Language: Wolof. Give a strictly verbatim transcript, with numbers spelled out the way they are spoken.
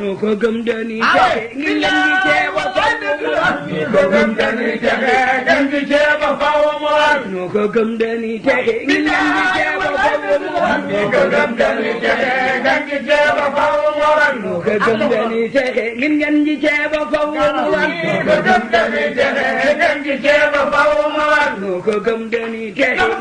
nu ko gëm dañuy texe ngir ngeen di ceeba faw mu war nu ko gëm dañuy texe ngeen di ceeba faw mu war nu ko gëm dañuy texe ngir ngeen di ceeba faw mu war nu ko gëm dañuy texe ngeen di ceeba faw mu war nu ko gëm dañuy texe ngir ngeen di ceeba faw mu war nu ko gëm dañuy texe ngeen di ceeba faw mu war nu ko gëm dañuy texe